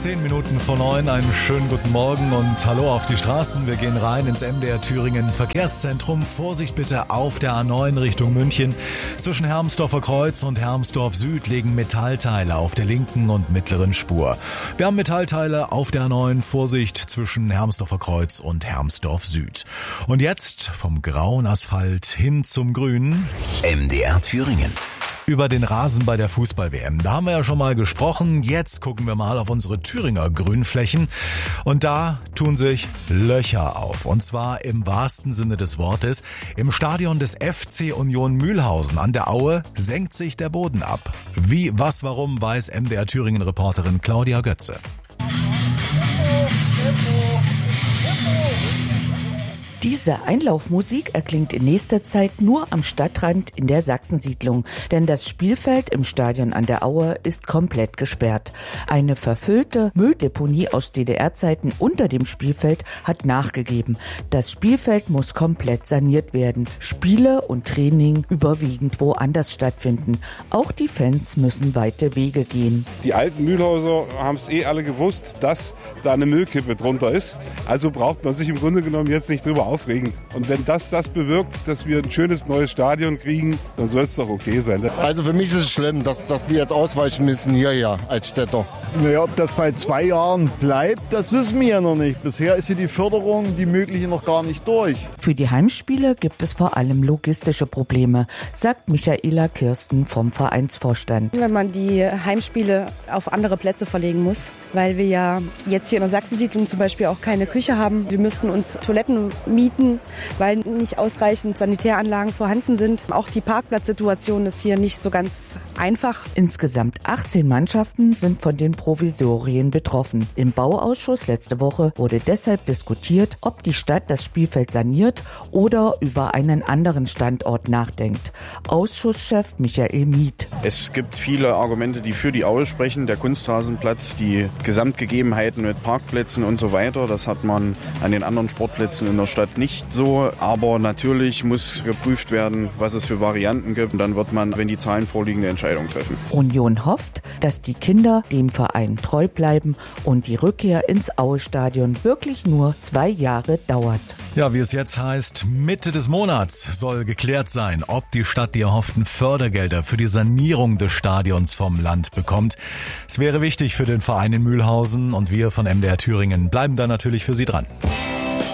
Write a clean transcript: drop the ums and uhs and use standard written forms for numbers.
8:10 einen schönen guten Morgen und hallo auf die Straßen. Wir gehen rein ins MDR Thüringen Verkehrszentrum. Vorsicht bitte auf der A9 Richtung München. Zwischen Hermsdorfer Kreuz und Hermsdorf Süd liegen Metallteile auf der linken und mittleren Spur. Wir haben Metallteile auf der A9. Vorsicht zwischen Hermsdorfer Kreuz und Hermsdorf Süd. Und jetzt vom grauen Asphalt hin zum grünen MDR Thüringen. Über den Rasen bei der Fußball-WM. Da haben wir ja schon mal gesprochen. Jetzt gucken wir mal auf unsere Thüringer Grünflächen. Und da tun sich Löcher auf. Und zwar im wahrsten Sinne des Wortes. Im Stadion des FC Union Mühlhausen an der Aue senkt sich der Boden ab. Wie, was, warum, weiß MDR Thüringen-Reporterin Claudia Götze. Diese Einlaufmusik erklingt in nächster Zeit nur am Stadtrand in der Sachsensiedlung, denn das Spielfeld im Stadion an der Aue ist komplett gesperrt. Eine verfüllte Mülldeponie aus DDR-Zeiten unter dem Spielfeld hat nachgegeben. Das Spielfeld muss komplett saniert werden. Spiele und Training überwiegend woanders stattfinden. Auch die Fans müssen weite Wege gehen. Die alten Mühlhauser haben es alle gewusst, dass da eine Müllkippe drunter ist. Also braucht man sich im Grunde genommen jetzt nicht drüber aufregen. Und wenn das bewirkt, dass wir ein schönes neues Stadion kriegen, dann soll es doch okay sein. Also für mich ist es schlimm, dass wir jetzt ausweichen müssen hierher als Städter. Naja, ob das bei 2 Jahren bleibt, das wissen wir ja noch nicht. Bisher ist hier die Förderung, die mögliche, noch gar nicht durch. Für die Heimspiele gibt es vor allem logistische Probleme, sagt Michaela Kirsten vom Vereinsvorstand. Wenn man die Heimspiele auf andere Plätze verlegen muss, weil wir ja jetzt hier in der Sachsensiedlung zum Beispiel auch keine Küche haben. Wir müssten uns Toiletten mieten, weil nicht ausreichend Sanitäranlagen vorhanden sind. Auch die Parkplatzsituation ist hier nicht so ganz einfach. Insgesamt 18 Mannschaften sind von den Provisorien betroffen. Im Bauausschuss letzte Woche wurde deshalb diskutiert, ob die Stadt das Spielfeld saniert oder über einen anderen Standort nachdenkt. Ausschusschef Michael Mieth. Es gibt viele Argumente, die für die Aue sprechen. Der Kunstrasenplatz, die Gesamtgegebenheiten mit Parkplätzen und so weiter, das hat man an den anderen Sportplätzen in der Stadt nicht so. Aber natürlich muss geprüft werden, was es für Varianten gibt. Und dann wird man, wenn die Zahlen vorliegen, eine Entscheidung treffen. Union hofft, dass die Kinder dem Verein treu bleiben und die Rückkehr ins Aue-Stadion wirklich nur 2 Jahre dauert. Ja, wie es jetzt heißt, Mitte des Monats soll geklärt sein, ob die Stadt die erhofften Fördergelder für die Sanierung des Stadions vom Land bekommt. Es wäre wichtig für den Verein in Mühlhausen und wir von MDR Thüringen bleiben da natürlich für Sie dran.